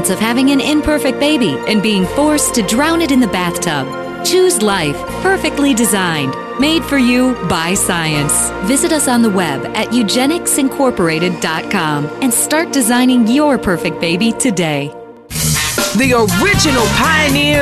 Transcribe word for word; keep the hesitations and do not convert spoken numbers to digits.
chance of having an imperfect baby and being forced to drown it in the bathtub. Choose life, perfectly designed, made for you by science. Visit us on the web at eugenics incorporated dot com and start designing your perfect baby today. The original pioneer